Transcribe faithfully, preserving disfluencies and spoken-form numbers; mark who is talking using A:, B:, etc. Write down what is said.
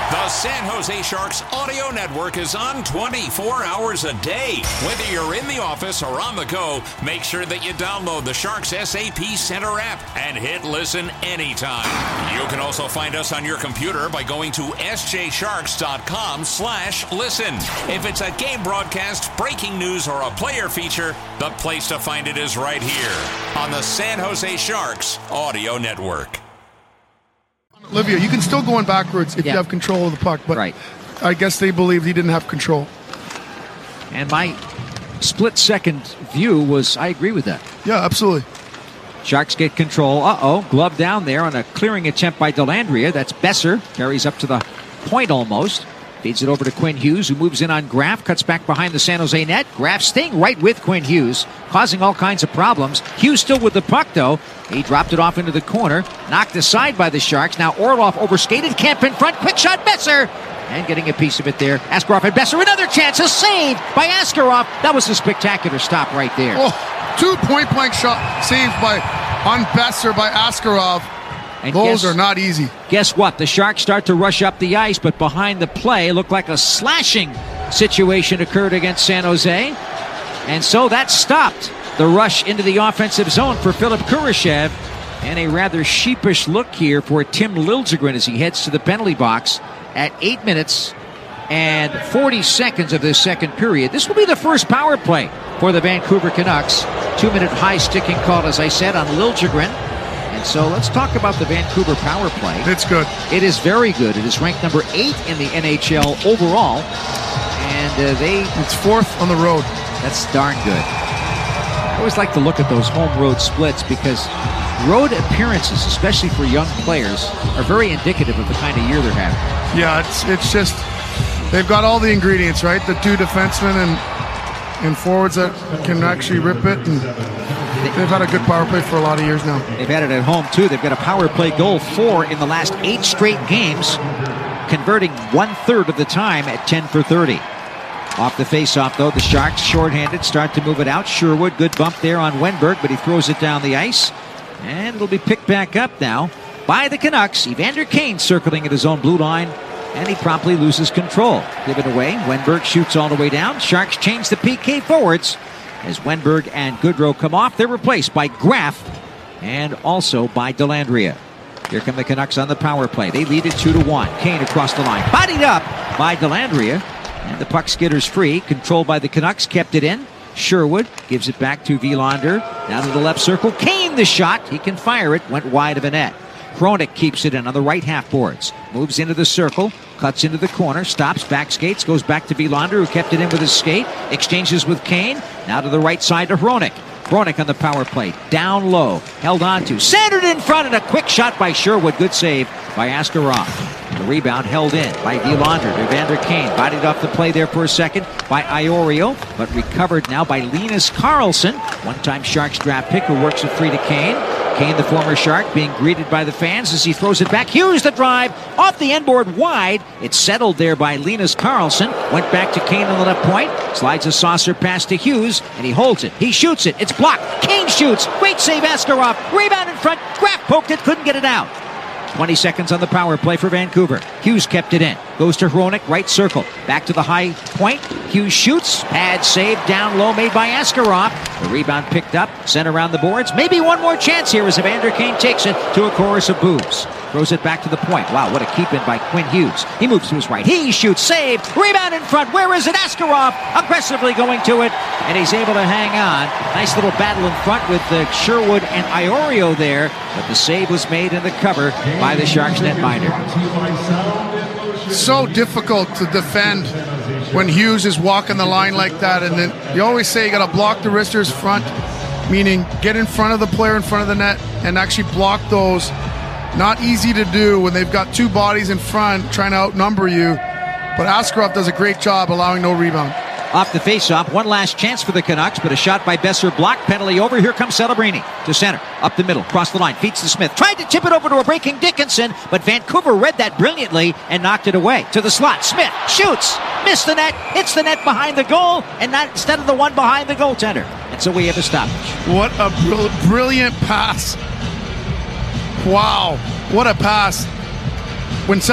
A: The San Jose Sharks audio network is on twenty-four hours a day. Whether you're in the office or on the go, make sure that you download the Sharks S A P Center app and hit listen anytime. You can also find us on your computer by going to s j sharks dot com slash listen. If it's a game broadcast, breaking news, or a player feature, the place to find it is right here on the San Jose Sharks audio network.
B: Olivia, you can still go in backwards if
C: yeah.
B: you have control of the puck, but
C: right.
B: I guess they believed he didn't have control.
C: And my split-second view was, I agree with that.
B: Yeah, absolutely.
C: Sharks get control. Uh-oh, glove down there on a clearing attempt by Dellandrea. That's Besser. Carries up to the point almost. Feeds it over to Quinn Hughes, who moves in on Graf, cuts back behind the San Jose net. Graf staying right with Quinn Hughes, causing all kinds of problems. Hughes still with the puck, though. He dropped it off into the corner, knocked aside by the Sharks. Now Orlov overskated, Kemp in front, quick shot, Besser! And getting a piece of it there. Askarov and Besser, another chance, a save by Askarov. That was a spectacular stop right there.
B: Oh, two point-blank shot saves by on Besser by Askarov. And Those guess, are not easy.
C: Guess what? The Sharks start to rush up the ice, but behind the play, looked like a slashing situation occurred against San Jose. And so that stopped the rush into the offensive zone for Philip Kurashev. And a rather sheepish look here for Tim Liljegren as he heads to the penalty box at eight minutes and forty seconds of this second period. This will be the first power play for the Vancouver Canucks. Two-minute high sticking call, as I said, on Liljegren. And so let's talk about the Vancouver power play.
B: It's good.
C: It is very good. It is ranked number eight in the N H L overall. And uh, they...
B: It's fourth on the road.
C: That's darn good. I always like to look at those home-road splits because road appearances, especially for young players, are very indicative of the kind of year they're having.
B: Yeah, it's it's just... They've got all the ingredients, right? The two defensemen and, and forwards that can actually rip it. And they've had a good power play for a lot of years now.
C: They've had it at home, too. They've got a power play goal four in the last eight straight games, converting one-third of the time at ten for thirty. Off the face-off, though, the Sharks, shorthanded, start to move it out. Sherwood, good bump there on Wenberg, but he throws it down the ice. And it'll be picked back up now by the Canucks. Evander Kane circling at his own blue line, and he promptly loses control. Give it away. Wenberg shoots all the way down. Sharks change the P K forwards. As Wenberg and Goodrow come off, they're replaced by Graf and also by Dellandrea. Here come the Canucks on the power play. They lead it two to one. Kane across the line. Bodied up by Dellandrea. And the puck skitters free. Controlled by the Canucks. Kept it in. Sherwood gives it back to Wilander. Down to the left circle. Kane the shot. He can fire it. Went wide of a net. Hronek keeps it in on the right half boards. Moves into the circle. Cuts into the corner. Stops. Back skates. Goes back to Wilander, who kept it in with his skate. Exchanges with Kane. Now to the right side to Hronek. Hronek on the power play. Down low. Held on to. Centered in front, and a quick shot by Sherwood. Good save by Askarov. The rebound held in by Wilander. Evander Kane bodied off the play there for a second by Iorio, but recovered now by Linus Karlsson. One-time Sharks draft pick who works it free to Kane. Kane, the former Shark, being greeted by the fans as he throws it back. Hughes the drive off the end board wide. It's settled there by Linus Karlsson. Went back to Kane on the left point. Slides a saucer pass to Hughes, and he holds it. He shoots it. It's blocked. Kane shoots. Great save, Askarov. Rebound in front. Graf poked it. Couldn't get it out. twenty seconds on the power play for Vancouver. Hughes kept it in. Goes to Hronek, right circle. Back to the high point. Hughes shoots. Pad save down low made by Askarov. The rebound picked up. Sent around the boards. Maybe one more chance here as Evander Kane takes it to a chorus of boos. Throws it back to the point. Wow, what a keep-in by Quinn Hughes. He moves to his right. He shoots. Save. Rebound in front. Where is it? Askarov aggressively going to it. And he's able to hang on. Nice little battle in front with uh, Sherwood and Iorio there. But the save was made in the cover by the Sharks netminder.
B: So difficult to defend when Hughes is walking the line like that. And then you always say you got to block the wristers front, meaning get in front of the player in front of the net and actually block those. Not easy to do when they've got two bodies in front trying to outnumber you. But Askarov does a great job allowing no rebound.
C: Off the faceoff, one last chance for the Canucks, but a shot by Besser blocked. Penalty over. Here comes Celebrini to center. Up the middle, across the line, feeds to Smith. Tried to tip it over to a breaking Dickinson, but Vancouver read that brilliantly and knocked it away. To the slot, Smith shoots, missed the net, hits the net behind the goal, and not instead of the one behind the goaltender. And so we have a stoppage.
B: What a br- brilliant pass. Wow, what a pass. When